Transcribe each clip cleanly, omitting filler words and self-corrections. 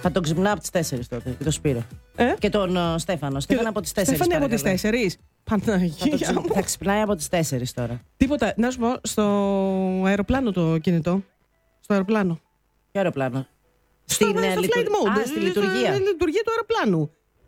Θα τον ξυπνάω από τις 4 τότε, και τον Σπύρο. Και τον Στέφανο. Στέφανο από τις 4. Στέφανη από τις 4. Παναγία μου. Θα ξυπνάει από τις 4 τώρα. Τίποτα. Να σου πω, στο αεροπλάνο το κινητό. Στο αεροπλάνο. Ποιο αεροπλάνο? Στο flight mode. Στη λειτουργία. Στη λειτουργία του αεροπλάνου.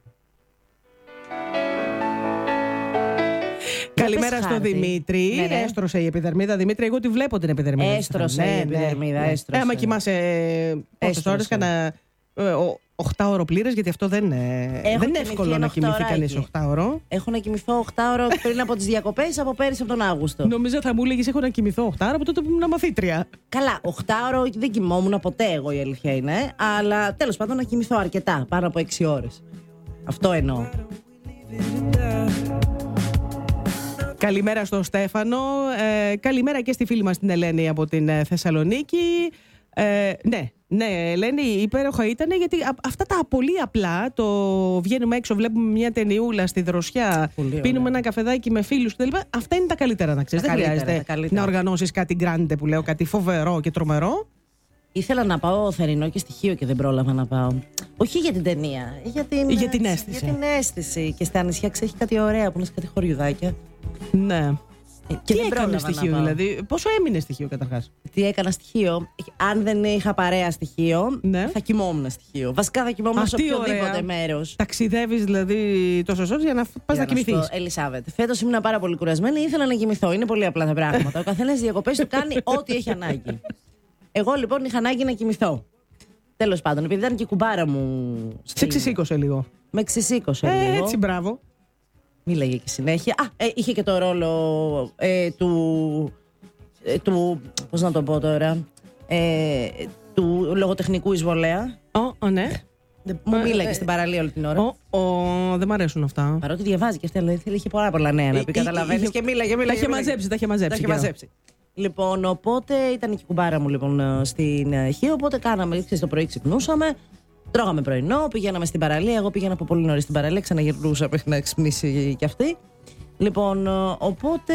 Καλημέρα στο Δημήτρη. Ναι. Έστρωσε η επιδερμίδα. Δημήτρη, εγώ τη βλέπω την επιδερμίδα. Έστρωσε η επιδερμίδα. Έστρωσε. Άμα κοιμάσαι πόσες ώρες, κάνα 8 ώρο πλήρες, γιατί αυτό δεν είναι εύκολο να κοιμηθεί κανείς 8 ώρο. Έχω να κοιμηθώ 8 ώρο πριν από τις διακοπές από πέρυσι από τον Αύγουστο. Νομίζω θα μου έλεγες έχω να κοιμηθώ 8 ώρο από τότε που ήμουν μαθήτρια. Καλά, 8 ώρο δεν κοιμόμουν ποτέ εγώ, η αλήθεια είναι. Αλλά τέλος πάντων να κοιμηθώ αρκετά, πάνω από 6 ώρες. Αυτό εννοώ. Καλημέρα στον Στέφανο. Καλημέρα και στη φίλη μας την Ελένη από την Θεσσαλονίκη. Ναι, Ελένη, υπέροχα ήταν, γιατί αυτά τα πολύ απλά, το βγαίνουμε έξω, βλέπουμε μια ταινιούλα στη δροσιά, πίνουμε ένα καφεδάκι με φίλους κτλ. Αυτά είναι τα καλύτερα, να ξέρεις. Δεν χρειάζεται να οργανώσεις κάτι γκράντε που λέω, κάτι φοβερό και τρομερό. Ήθελα να πάω θερινό και στοιχείο και δεν πρόλαβα να πάω. Όχι για την ταινία, για την αίσθηση. Για την αίσθηση. Και στα νησιά έχει κάτι ωραία που είναι κάτι χωριουδάκια. Ναι. Και τι έκανε στοιχείο, δηλαδή? Πόσο έμεινε στοιχείο καταρχάς? Τι έκανα στοιχείο? Αν δεν είχα παρέα στοιχείο, ναι, θα κοιμόμουν στοιχείο. Βασικά θα κοιμόμουν σε οποιοδήποτε μέρος. Ταξιδεύεις δηλαδή τόσες ώρες για να πας να κοιμηθείς? Ελισάβετ, φέτος ήμουν πάρα πολύ κουρασμένη, ήθελα να κοιμηθώ. Είναι πολύ απλά τα πράγματα. Ο καθένας διακοπές του κάνει ό,τι έχει ανάγκη. Εγώ λοιπόν είχα ανάγκη να κοιμηθώ. Τέλος πάντων, επειδή ήταν και η κουμπάρα μου. Σε ξεσήκωσε λίγο. Με ξεσήκωσε λίγο. Έτσι, μπράβο. Μίλαγε και συνέχεια. Είχε και το ρόλο του. Πώς να το πω τώρα. Του λογοτεχνικού εισβολέα. Ναι. Μου μίλαγε στην παραλία όλη την ώρα. Δεν μ' αρέσουν αυτά. Παρότι διαβάζει και αυτή, αλλά είχε πολλά νέα να πει. Καταλαβαίνεις και μίλαγε. Τα είχε μαζέψει. Λοιπόν, οπότε ήταν και η κουμπάρα μου λοιπόν στην Χίο. Οπότε κάναμε, το πρωί ξυπνούσαμε. Τρώγαμε πρωινό, πηγαίναμε στην παραλία. Εγώ πήγαινα από πολύ νωρίς στην παραλία, ξαναγυρνούσα μέχρι να ξυπνήσει κι αυτή. Λοιπόν, οπότε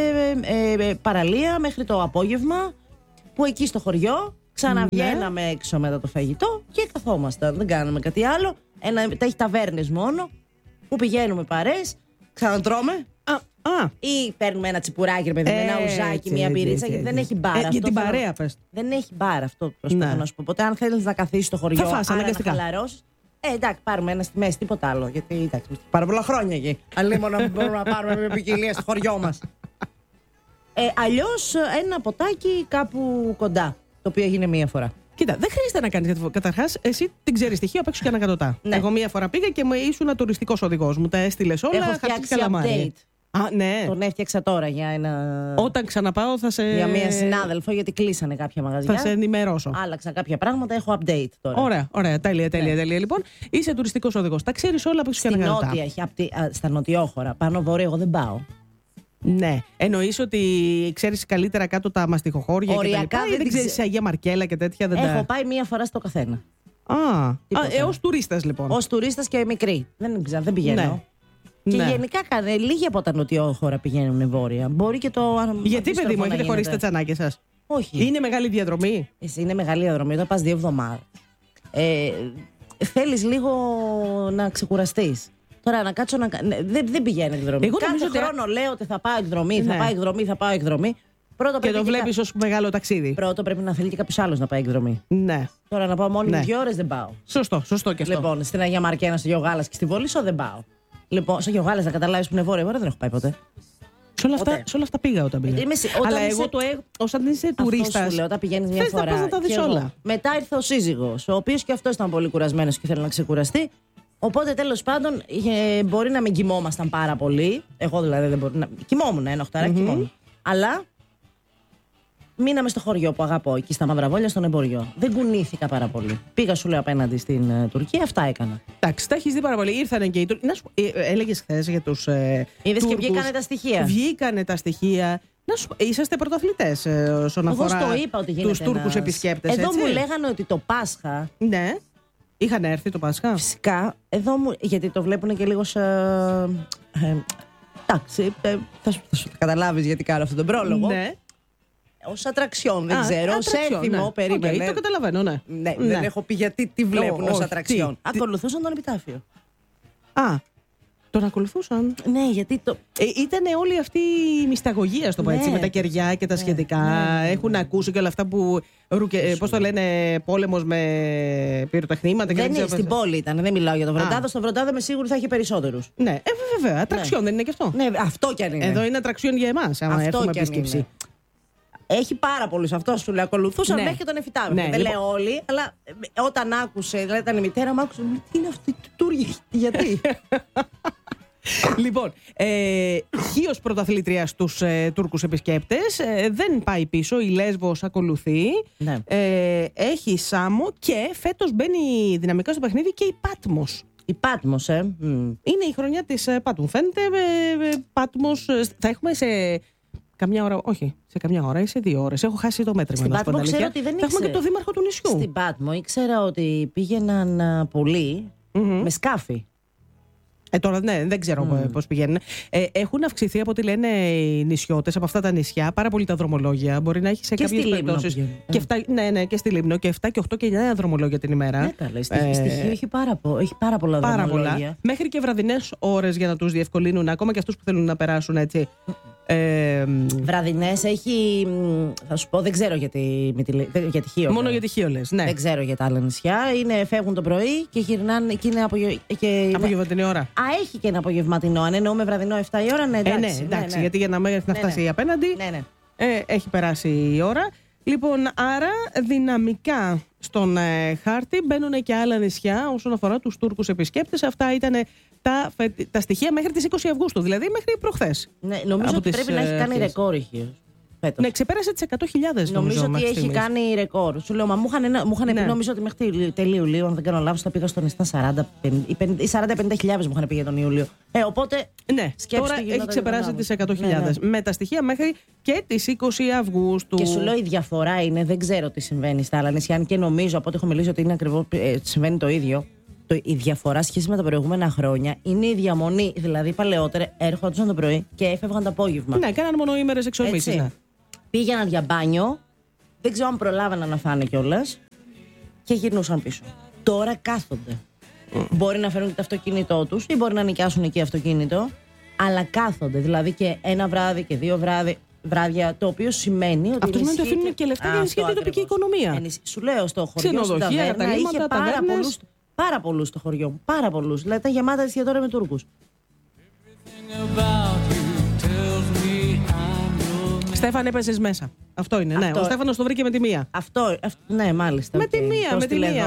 παραλία μέχρι το απόγευμα, που εκεί στο χωριό ξαναβγαίναμε έξω μετά το φαγητό και καθόμασταν. Δεν κάναμε κάτι άλλο. Έχει ταβέρνες μόνο, που πηγαίνουμε παρές, ξανατρώμε. Ή παίρνουμε ένα τσιπουράκι, παιδί, με ένα ουζάκι, μια πυρίτσα, γιατί δεν έχει μπάρα. Για την παρέα, πες. Δεν έχει μπάρα, αυτό προσπαθώ να σου πω. Οπότε, αν θέλεις να καθίσεις στο χωριό, να χαλαρώσεις. Εντάξει, πάρουμε ένα στη μέση, τίποτα άλλο. Γιατί εντάξει, πάρα πολλά χρόνια εκεί. Αλλήμον να μπορούμε να πάρουμε μια ποικιλία στο χωριό μας. Αλλιώς ένα ποτάκι κάπου κοντά, το οποίο έγινε μία φορά. Κοίτα, δεν χρειάζεται να κάνεις. Καταρχάς, εσύ την ξέρεις στοιχείο απ' έξω και ανακατοτά. Ναι. Εγώ μία φορά πήγα και ήσουν τουριστικός οδηγός μου. Τα έστειλες όλα. Έχω φτιάξει update. Ναι. Τον έφτιαξα τώρα για ένα. Όταν ξαναπάω θα σε. Για μία συνάδελφο, γιατί κλείσανε κάποια μαγαζιά. Θα σε ενημερώσω. Άλλαξα κάποια πράγματα, έχω update τώρα. Ωραία. Τέλεια. Λοιπόν, είσαι τουριστικός οδηγός. Τα ξέρεις όλα από έξω και ανακατοτά. Στα νοτιόχωρα. Πάνω βόρεια, εγώ δεν πάω. Ναι. Εννοείς ότι ξέρεις καλύτερα κάτω τα μαστιχοχώρια και τα λοιπά, ή δεν ξέρεις Αγία Μαρκέλα και τέτοια? Έχω πάει μία φορά στο καθένα. Ως τουρίστας λοιπόν. Ως τουρίστας και μικρή. Δεν πηγαίνω. Ναι. Και γενικά λίγοι από τα νοτιόχωρα πηγαίνουν βόρεια. Μπορεί και το. Γιατί, παιδί μου, έχετε χωρίσει τα τσανάκια σας? Όχι. Είναι μεγάλη διαδρομή. Είναι μεγάλη διαδρομή. Όταν πας 2 εβδομάδες. Θέλεις λίγο να ξεκουραστείς. Τώρα να κάτσω να. Δεν πηγαίνει εκδρομή. Κάθε χρόνο λέω ότι θα πάω εκδρομή, θα πάω εκδρομή. Και το βλέπεις ως μεγάλο ταξίδι. Πρώτο πρέπει να θέλει και κάποιος άλλος να πάει εκδρομή. Ναι. Τώρα να πάω μόνη 2 ώρες δεν πάω. Σωστό και αυτό. Λοιπόν, στην Αγία Μαρκένα, στο Γεωγάλας και στη Βόλισσο δεν πάω. Λοιπόν, στο Γεωγάλας να καταλάβεις που είναι βόρεια, δεν έχω πάει ποτέ. Σε όλα αυτά πήγα όταν πήγα. Αλλά εγώ όταν είσαι τουρίστας. Αυτό σου λέω, όταν πηγαίνεις μια φορά. Να τα δεις όλα. Μετά ήρθε ο σύζυγος, ο οποίος και αυτός ήταν πολύ κουρασμένος και ήθελε να ξεκουραστεί. Οπότε τέλος πάντων μπορεί να μην κοιμόμασταν πάρα πολύ. Εγώ δηλαδή δεν μπορεί να. Κοιμόμουν, ένα οχταράκι κοιμόμουν. Αλλά μείναμε στο χωριό που αγαπώ, εκεί στα Μαυραβόλια, στον εμποριό. Δεν κουνήθηκα πάρα πολύ. Πήγα, σου λέω, απέναντι στην Τουρκία, αυτά έκανα. Εντάξει, τα έχεις δει πάρα πολύ. Ήρθανε και οι Τούρκοι. Έλεγες χθες για τους. Είδες και βγήκανε τα στοιχεία. Βγήκανε τα στοιχεία. Είσαστε πρωταθλητές όσον αφορά τους Τούρκους επισκέπτες. Εδώ μου λέγανε ότι το Πάσχα. Ναι. Είχαν έρθει το Πάσχα. Φυσικά. Γιατί το βλέπουν και λίγο σε. Εντάξει, θα σου καταλάβεις γιατί κάνω αυτόν τον πρόλογο. Ναι. Ως ατραξιόν, δεν ξέρω. Ως έθιμο, περίμενε. Okay, το καταλαβαίνω, ναι. Ναι, δεν έχω πει γιατί τι βλέπουν ως ατραξιόν. Ακολουθούσαν τον επιτάφιο. Τον ακολουθούσαν. Ναι, γιατί το. Ήταν όλη αυτή η μυσταγωγία, στο πω έτσι, με τα κεριά και τα σχετικά. Έχουν ακούσει και όλα αυτά που. Πώς το λένε, πόλεμος με πυροτεχνήματα. Δεν είναι στην πόλη ήταν, δεν μιλάω για τον Βροντάδο. Στον Βροντάδο είμαι σίγουρη θα έχει περισσότερους. Ναι, βέβαια. Ατραξιόν δεν είναι και αυτό. Ναι, αυτό κι αν είναι. Εδώ είναι ατραξιόν για εμάς, άμα έχουμε επίσκεψη. Έχει πάρα πολλούς. Αυτό σου λέει. Ακολουθούσαν μέχρι και τον εφητάμενο. Ναι, δεν λέω όλοι, αλλά όταν άκουσε, δηλαδή ήταν η μητέρα μου, άκουσε. Τι είναι αυτή η τουρκία, γιατί. Λοιπόν, χίος πρωταθλήτρια στους Τούρκους επισκέπτες. Δεν πάει πίσω, η Λέσβος ακολουθεί. Ναι. Έχει Σάμο και φέτος μπαίνει δυναμικά στο παιχνίδι και η Πάτμος. Η Πάτμος, Είναι η χρονιά της Πάτμου. Φαίνεται Πάτμος θα έχουμε σε καμιά ώρα, όχι, σε καμιά ώρα ή σε 2 ώρες. Έχω χάσει το μέτρημα. Στην Πάτμο ξέρω ότι δεν θα έχουμε και το δήμαρχο του νησιού. Στην Πάτμο ήξερα ότι πήγαιναν πολλοί με σκάφη. Τώρα δεν ξέρω πώς πηγαίνουν. Έχουν αυξηθεί από ό,τι λένε οι νησιώτες από αυτά τα νησιά πάρα πολύ τα δρομολόγια. Μπορεί να έχει σε κάποιες περιπτώσεις. Και στη Λίμνο και 7 και 8 και 9 δρομολόγια την ημέρα. Ναι, καλά. Στη Χίο έχει πάρα πολλά δρομολόγια. Μέχρι και βραδινές ώρες για να τους διευκολύνουν, ακόμα και αυτούς που θέλουν να περάσουν έτσι. Βραδινές έχει. Θα σου πω, δεν ξέρω για τη Χίο. Μόνο για τη Χίο λες, ναι. Δεν ξέρω για τα άλλα νησιά. Φεύγουν το πρωί και γυρνάνε και είναι απογευματινή ώρα. Έχει και ένα απογευματινό. Αν εννοούμε βραδινό 7 η ώρα, ναι, εντάξει. Ναι, γιατί για να φτάσει απέναντι. Έχει περάσει η ώρα. Λοιπόν, άρα δυναμικά στον χάρτη μπαίνουν και άλλα νησιά όσον αφορά τους Τούρκους επισκέπτες. Αυτά ήταν τα στοιχεία μέχρι τις 20 Αυγούστου, δηλαδή μέχρι προχθές. Ναι, νομίζω ότι πρέπει να έχει κάνει ρεκόρ η Χίος. Ναι, ξεπέρασε τις 100.000. Νομίζω ότι έχει κάνει ρεκόρ. Σου λέω, μα μου είχαν πει, νομίζω ότι μέχρι τέλη Ιουλίου, αν δεν κάνω λάθος, θα πήγα στον Ιστά 40-50.000 μου είχαν πει για τον Ιούλιο. Οπότε. Ναι, τώρα έχει ξεπεράσει τις 100.000. Με τα στοιχεία μέχρι και τις 20 Αυγούστου. Και σου λέω, η διαφορά είναι, δεν ξέρω τι συμβαίνει στα άλλα νησιά, αν και νομίζω από ό,τι έχω μιλήσει ότι είναι ακριβώς, συμβαίνει το ίδιο. Η διαφορά σχέση με τα προηγούμενα χρόνια είναι η διαμονή. Δηλαδή, παλαιότερα έρχονταν το πρωί και έφευγαν το απόγευμα. Ναι, κάναν μονοήμερες εξομίσεις. Πήγαιναν για μπάνιο, δεν ξέρω αν προλάβαιναν να φάνε κιόλας και γυρνούσαν πίσω. Τώρα κάθονται. Μπορεί να φέρουν και το αυτοκίνητό τους ή μπορεί να νοικιάσουν εκεί αυτοκίνητο, αλλά κάθονται. Δηλαδή και ένα βράδυ και 2 βράδια, το οποίο σημαίνει ότι. Αυτό σημαίνει ότι αφήνουν και λεφτά για να ενισχύει την τοπική οικονομία. Σου λέω, στο χωριό στην ταβέρνα είχε πάρα πολλούς στο χωριό μου. Πάρα πολλούς. Δηλαδή ήταν γεμάτα εστιατόρια με Τούρκους. Στέφαν, έπαιζες μέσα. Αυτό είναι. Ναι. Ο Στέφανος το βρήκε με τη μία. Ναι, μάλιστα. Με τη μία.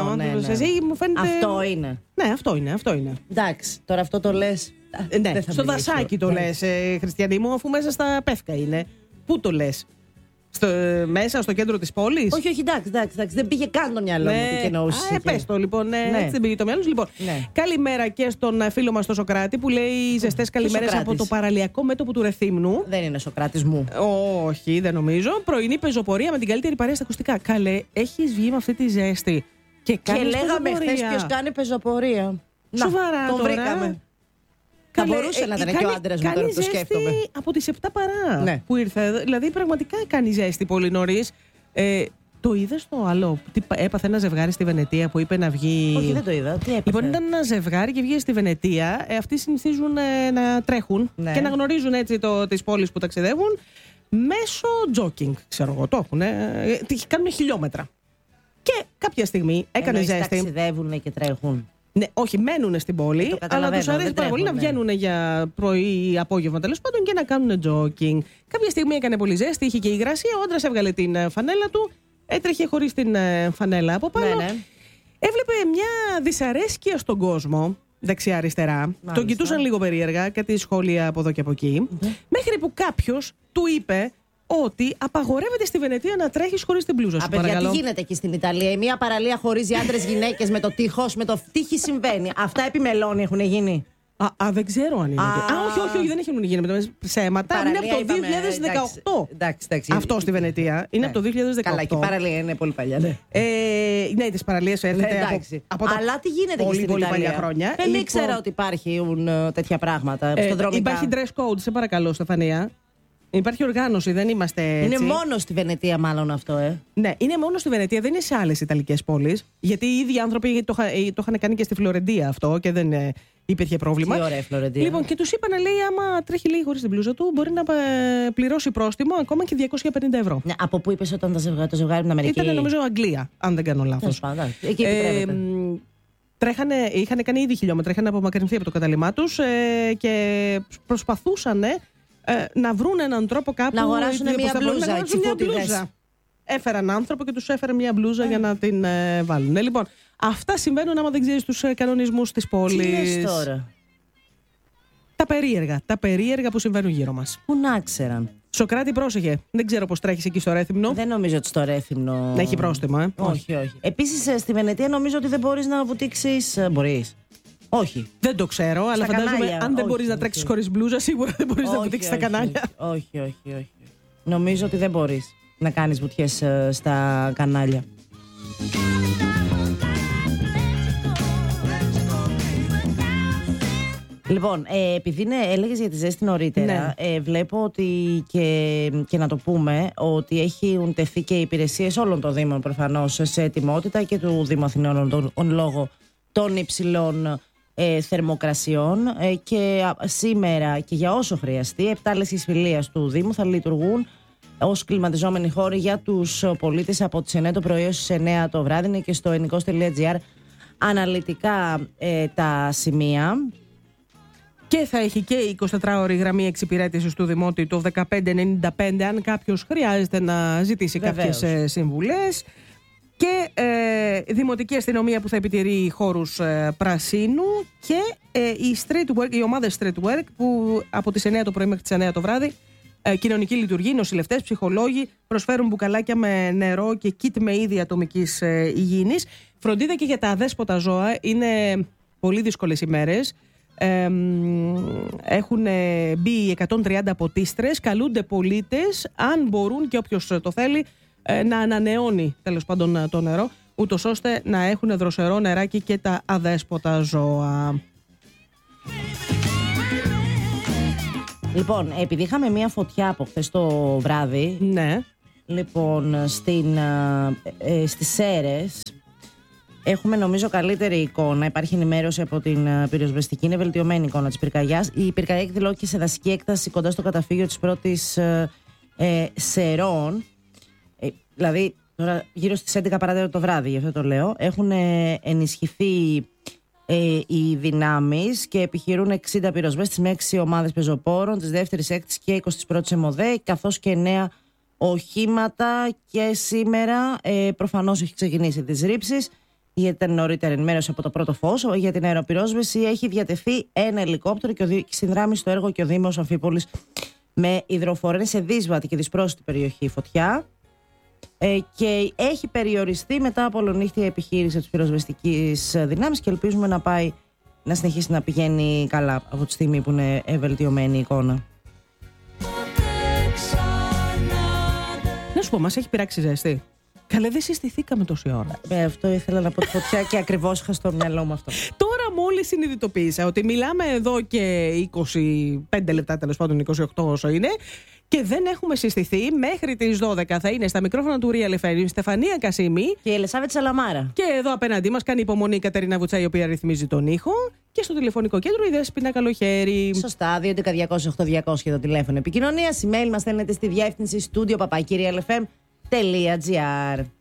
Εσύ μου φαίνεται. Αυτό είναι. Ναι, αυτό είναι. Εντάξει, τώρα αυτό το λες. Ναι, στο δασάκι το λες, Χριστιανή μου, αφού μέσα στα Πεύκα είναι. Πού το λες? Μέσα στο κέντρο της πόλης. Όχι, εντάξει. Δεν πήγε καν το μυαλό μου. Τι εννοούσε. Πες το λοιπόν. Έτσι δεν πήγε το μυαλό σου. Λοιπόν, καλημέρα και στον φίλο μας τον Σοκράτη που λέει ζεστές καλημέρες από το παραλιακό μέτωπο του Ρεθύμνου. Δεν είναι Σοκράτης μου. Όχι, δεν νομίζω. Πρωινή πεζοπορία με την καλύτερη παρέα στα ακουστικά. Καλέ, έχεις βγει με αυτή τη ζέστη. Και λέγαμε χθες ποιος κάνει πεζοπορία. Σοβαρά. Τον βρήκαμε. Θα μπορούσε να ήταν και ο άντρας μου τώρα που το σκέφτομαι. Από τις 7 παρά που ήρθε. Δηλαδή πραγματικά κάνει ζέστη πολύ νωρίς. Το είδες το άλλο? Έπαθε ένα ζευγάρι στη Βενετία που είπε να βγει. Όχι, δεν το είδα. Τι έπαθε? Λοιπόν, ήταν ένα ζευγάρι και βγήκε στη Βενετία. Αυτοί συνηθίζουν να τρέχουν και να γνωρίζουν έτσι τις πόλεις που ταξιδεύουν μέσω τζόκινγκ. Ξέρω εγώ, το έχουν. Κάνουν χιλιόμετρα. Και κάποια στιγμή έκανε ζέστη. Ταξιδεύουν και τρέχουν. Ναι, όχι, μένουν στην πόλη, αλλά τους αρέσει πάρα πολύ να βγαίνουν για πρωί ή απόγευμα τέλος πάντων και να κάνουν τζόκινγκ. Κάποια στιγμή έκανε πολύ ζέστη, είχε και υγρασία. Ο άντρας έβγαλε την φανέλα του, έτρεχε χωρίς την φανέλα από πάνω. Ναι. Έβλεπε μια δυσαρέσκεια στον κόσμο, δεξιά-αριστερά. Τον κοιτούσαν λίγο περίεργα, κάτι σχόλια από εδώ και από εκεί. Μέχρι που κάποιος του είπε ότι απαγορεύεται στη Βενετία να τρέχεις χωρίς την μπλούζα σου. Γιατί γίνεται εκεί στην Ιταλία? Η μία παραλία χωρίζει άντρες-γυναίκες με το τείχος, με το τείχη συμβαίνει. Αυτά επί μελώνει έχουν γίνει. Δεν ξέρω αν είναι. Όχι, δεν έχουν γίνει με το ψέματα. Είναι από το 2018. Εντάξει. Αυτό στη Βενετία. Είναι από το 2018. Καλά, και η παραλία είναι πολύ παλιά. Ναι, τις παραλίες έρχεται από τα αλλά τι γίνεται εκεί στην Ιταλία? Χρόνια. Δεν ήξερα ότι υπάρχουν τέτοια πράγματα στον δρόμο. Υπάρχει dress code, σε παρακαλώ, Στεφανία. Υπάρχει οργάνωση, δεν είμαστε έτσι. Είναι μόνο στη Βενετία, μάλλον αυτό, Ναι, είναι μόνο στη Βενετία, δεν είναι σε άλλες Ιταλικές πόλεις. Γιατί οι ίδιοι άνθρωποι το είχαν κάνει και στη Φλωρεντία αυτό και δεν υπήρχε πρόβλημα. Τι ωραία Φλωρεντία. Λοιπόν, και τους είπαν, λέει, άμα τρέχει λίγο χωρίς την μπλούζα του, μπορεί να πληρώσει πρόστιμο ακόμα και 250 ευρώ. Ναι, από πού είπες όταν το ζευγάρι την Αμερική? Ήταν, νομίζω, Αγγλία, αν δεν κάνω λάθος. Εκεί είχαν κάνει ήδη χιλιόμετρα, είχαν απομακρυνθεί από το κατάλημά τους και προσπαθούσαν να βρουν έναν τρόπο κάπου να αγοράσουν μια μπλούζα. Έφεραν άνθρωπο και τους έφερε μια μπλούζα για να την βάλουν. Λοιπόν, αυτά συμβαίνουν άμα δεν ξέρεις τους κανονισμούς της πόλης. Τι λες τώρα? Τα περίεργα που συμβαίνουν γύρω μας. Πού να ξέραν. Σοκράτη, πρόσεχε. Δεν ξέρω πώς τρέχεις εκεί στο Ρέθυμνο. Δεν νομίζω ότι στο Ρέθυμνο. Να έχει πρόστιμα, Όχι. Επίσης στη Βενετία νομίζω ότι δεν μπορείς να βουτήξεις. Μπορείς. Όχι. Δεν το ξέρω, αλλά φαντάζομαι αν δεν μπορείς να τρέξεις χωρίς μπλούζα, σίγουρα δεν μπορείς να βουτήξεις στα κανάλια. Όχι. Νομίζω ότι δεν μπορείς να κάνεις βουτιές στα κανάλια. Λοιπόν, επειδή έλεγες για τη ζέστη νωρίτερα, βλέπω ότι και να το πούμε ότι έχουν τεθεί και οι υπηρεσίες όλων των Δήμων προφανώς σε ετοιμότητα και του Δήμου Αθηνών λόγω των υψηλών θερμοκρασιών και σήμερα και για όσο χρειαστεί 7 λέσχες φιλίας του Δήμου θα λειτουργούν ως κλιματιζόμενοι χώροι για τους πολίτες από τις 9 το πρωί έως τις 9 το βράδυ. Είναι και στο ενικός.gr αναλυτικά τα σημεία. Και θα έχει και η 24ωρη γραμμή εξυπηρέτησης του Δημότη το 1595 αν κάποιος χρειάζεται να ζητήσει κάποιες συμβουλές. Και δημοτική αστυνομία που θα επιτηρεί χώρους πρασίνου και οι ομάδες street work που από τις 9 το πρωί μέχρι τις 9 το βράδυ, κοινωνική λειτουργή, νοσηλευτές, ψυχολόγοι προσφέρουν μπουκαλάκια με νερό και κιτ με είδη ατομικής υγιεινής. Φροντίδα και για τα αδέσποτα ζώα, είναι πολύ δύσκολες ημέρες. Έχουν μπει 130 ποτίστρες, καλούνται πολίτες αν μπορούν και όποιος το θέλει να ανανεώνει τέλος πάντων το νερό, ούτως ώστε να έχουν δροσερό νεράκι και τα αδέσποτα ζώα. Λοιπόν, επειδή είχαμε μία φωτιά από χθες το βράδυ, ναι. Λοιπόν, στις Σέρρες έχουμε νομίζω καλύτερη εικόνα. Υπάρχει ενημέρωση από την πυροσβεστική, είναι βελτιωμένη εικόνα της πυρκαγιάς. Η πυρκαγιά εκδηλώθηκε σε δασική έκταση κοντά στο καταφύγιο της πρώτης Σερών. Δηλαδή, τώρα γύρω στις 11 παρά το βράδυ, γι' αυτό το λέω. Έχουν ενισχυθεί οι δυνάμεις και επιχειρούν 60 πυροσβέστες με 6 ομάδες πεζοπόρων της 2ης έκτης και 21ης ΕΜΟΔΕ, καθώς και 9 οχήματα. Και σήμερα προφανώς έχει ξεκινήσει τις ρήψεις. Ήταν νωρίτερα ενημέρωση από το πρώτο φως. Για την αεροπυρόσβεση έχει διατεθεί ένα ελικόπτερο και συνδράμει στο έργο και ο Δήμος Αμφίπολης με υδροφόρο. Είναι σε δύσβατη και δυσπρόσιτη περιοχή η φωτιά. Και έχει περιοριστεί μετά από ολονύχτια επιχείρηση της πυροσβεστικής δυνάμεις και ελπίζουμε να συνεχίσει να πηγαίνει καλά από τη στιγμή που είναι βελτιωμένη η εικόνα. Να σου πω, μας έχει πειράξει ζέστη. Καλέ, δεν συστηθήκαμε τόση ώρα. Αυτό ήθελα να πω τη φωτιά και ακριβώς είχα στο μυαλό μου αυτό. Τώρα μόλις συνειδητοποίησα ότι μιλάμε εδώ και 25 λεπτά, τέλος πάντων 28 όσο είναι, και δεν έχουμε συστηθεί. Μέχρι τις 12 θα είναι στα μικρόφωνα του Real FM η Στεφανία Κασίμη και η Ελισάβετ Σαλαμάρα. Και εδώ απέναντί μας κάνει υπομονή η Κατερίνα Βουτσά, η οποία ρυθμίζει τον ήχο. Και στο τηλεφωνικό κέντρο η Δέσποινα Καλοχέρη. Σωστά, 2.200.8.200 το τηλέφωνο επικοινωνίας. Email μας στέλνετε στη διεύθυνση studio@realfm.gr.